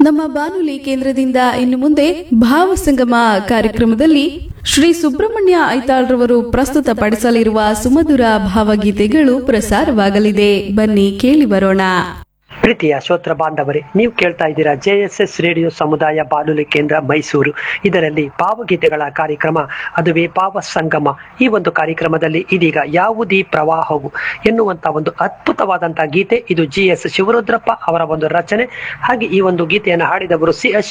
ನಮ್ಮ ಬಾನುಲಿ ಕೇಂದ್ರದಿಂದ ಇನ್ನು ಮುಂದೆ ಭಾವಸಂಗಮ ಕಾರ್ಯಕ್ರಮದಲ್ಲಿ ಶ್ರೀ ಸುಬ್ರಹ್ಮಣ್ಯ ಐತಾಳ್ರವರು ಪ್ರಸ್ತುತಪಡಿಸಲಿರುವ ಸುಮಧುರ ಭಾವಗೀತೆಗಳು ಪ್ರಸಾರವಾಗಲಿದೆ. ಬನ್ನಿ ಕೇಳಿ ಬರೋಣ. ಪ್ರೀತಿಯ ಶ್ರೋತೃ ಬಾಂಧವರೇ, ನೀವು ಕೇಳ್ತಾ ಇದ್ದೀರಾ JSS ರೇಡಿಯೋ ಸಮುದಾಯ ಬಾನುಲಿ ಕೇಂದ್ರ ಮೈಸೂರು. ಇದರಲ್ಲಿ ಭಾವಗೀತೆಗಳ ಕಾರ್ಯಕ್ರಮ, ಅದುವೇ ಭಾವ ಸಂಗಮ. ಈ ಒಂದು ಕಾರ್ಯಕ್ರಮದಲ್ಲಿ ಇದೀಗ ಯಾವುದೀ ಪ್ರವಾಹವು ಎನ್ನುವಂತ ಒಂದು ಅದ್ಭುತವಾದಂತಹ ಗೀತೆ. ಇದು GS ಶಿವರುದ್ರಪ್ಪ ಅವರ ಒಂದು ರಚನೆ. ಹಾಗೆ ಈ ಒಂದು ಗೀತೆಯನ್ನು ಹಾಡಿದವರು CS